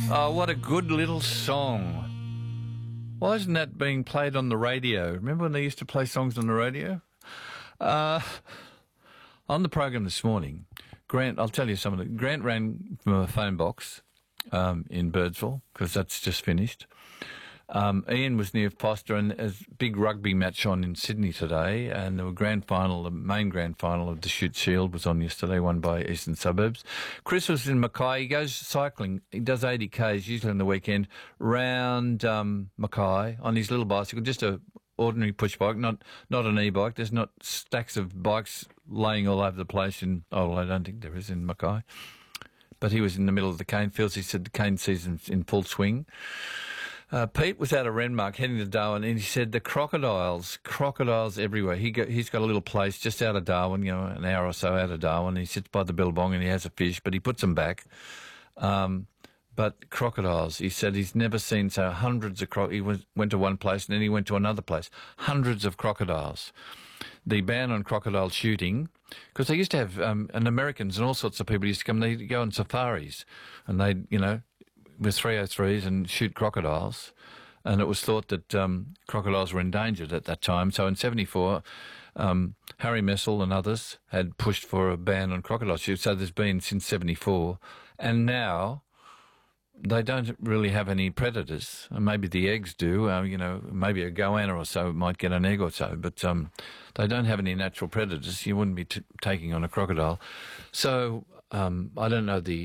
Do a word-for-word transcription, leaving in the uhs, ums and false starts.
Oh, what a good little song. Why isn't that being played on the radio? Remember when they used to play songs on the radio? Uh, on the program this morning, Grant, I'll tell you some of it. Grant ran from a phone box um, in Birdsville, because that's just finished. Um, Ian was near Foster, and there's a big rugby match on in Sydney today, and the grand final, the main grand final of the Shute Shield was on yesterday, won by Eastern Suburbs. Chris was in Mackay. He goes cycling. He does eighty kays, usually on the weekend, round um, Mackay on his little bicycle, just a ordinary push bike, not not an e-bike. There's not stacks of bikes laying all over the place in, oh, well, I don't think there is in Mackay. But he was in the middle of the cane fields. He said the cane season's in full swing. Uh, Pete was out of Renmark heading to Darwin, and he said the crocodiles, crocodiles everywhere. He go, he's got a little place just out of Darwin, you know, an hour or so out of Darwin. He sits by the billabong and he has a fish, but he puts them back. Um, but crocodiles, he said he's never seen so hundreds of crocodiles. He was, went to one place and then he went to another place. Hundreds of crocodiles. The ban on crocodile shooting, because they used to have, um, and Americans and all sorts of people used to come, they'd go on safaris and they'd, you know, with three oh threes and shoot crocodiles, and it was thought that um, crocodiles were endangered at that time. So in seventy-four, um, Harry Messel and others had pushed for a ban on crocodile shooting. So there's been since seventy-four, and now they don't really have any predators. Maybe the eggs do, uh, you know, maybe a goanna or so might get an egg or so, but um, they don't have any natural predators. You wouldn't be t- taking on a crocodile. So um, I don't know the